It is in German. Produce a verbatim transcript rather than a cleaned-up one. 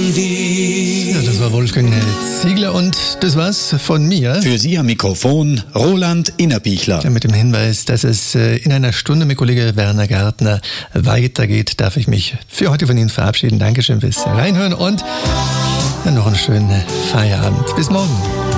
Dandy. Ja, das war Wolfgang Ziegler und das war's von mir. Für Sie am Mikrofon Roland Innerbichler. Ja, mit dem Hinweis, dass es in einer Stunde mit Kollege Werner Gärtner weitergeht, darf ich mich für heute von Ihnen verabschieden. Dankeschön fürs Reinhören und noch einen schönen Feierabend. Bis morgen.